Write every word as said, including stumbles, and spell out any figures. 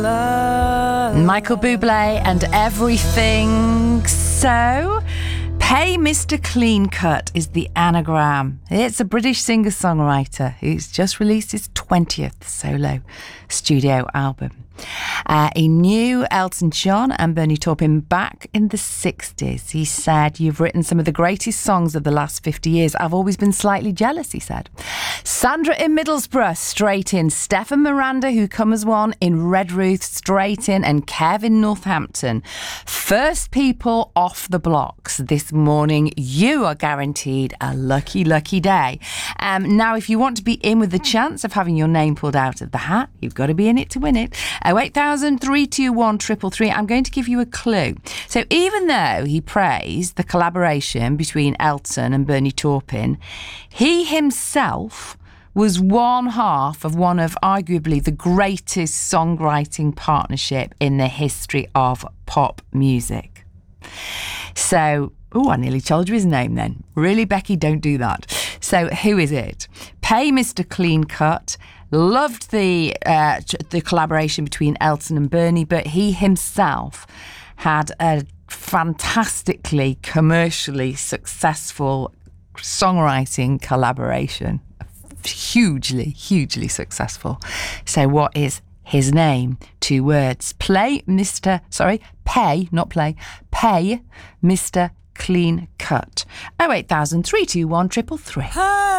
Michael Bublé and Everything. So, Pay Mister Cleancut is the anagram. It's a British singer-songwriter who's just released his twentieth solo studio album. Uh, he knew Elton John and Bernie Taupin back in the sixties. He said, "You've written some of the greatest songs of the last fifty years. I've always been slightly jealous," he said. Sandra in Middlesbrough, straight in. Stefan Miranda, who comes one in Redruth, straight in. And Kevin Northampton. First people off the blocks this morning. You are guaranteed a lucky, lucky day. Um, now, if you want to be in with the chance of having your name pulled out of the hat, you've got to be in it to win it. oh eight thousand, three two one, three three three. I'm going to give you a clue. So even though he praised the collaboration between Elton and Bernie Taupin, he himself was one half of one of arguably the greatest songwriting partnership in the history of pop music. So, oh, I nearly told you his name then. Really, Becky, don't do that. So who is it? Pay Mister Cleancut. Loved the uh, the collaboration between Elton and Bernie, but he himself had a fantastically commercially successful songwriting collaboration. Hugely, hugely successful. So what is his name? Two words. Play Mister Sorry, pay, not play. Pay Mister Cleancut. oh eight thousand, three two one, three three three.